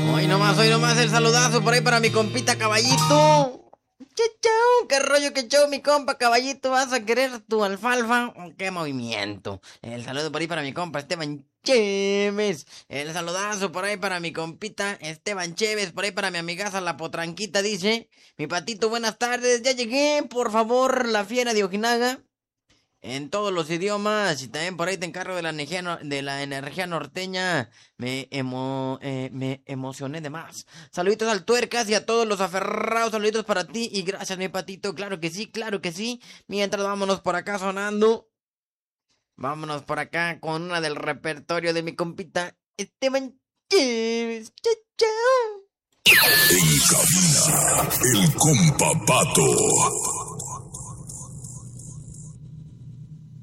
Hoy nomás el saludazo por ahí para mi compita Caballito. Chau, qué rollo, qué show, mi compa Caballito. ¿Vas a querer tu alfalfa o qué movimiento? El saludo por ahí para mi compa Esteban Chévez. El saludazo por ahí para mi compita Esteban Chévez. Por ahí para mi amigaza La Potranquita, dice: mi patito, buenas tardes. Ya llegué, por favor, la fiera de Ojinaga. En todos los idiomas, y también por ahí te encargo de la energía norteña. Me emocioné de más. Saluditos al Tuercas y a todos los aferrados. Saluditos para ti y gracias, mi patito. Claro que sí, claro que sí. Mientras vámonos por acá sonando. Vámonos por acá con una del repertorio de mi compita Esteban Chévez. Chao, chao. En cabina, el compa Pato.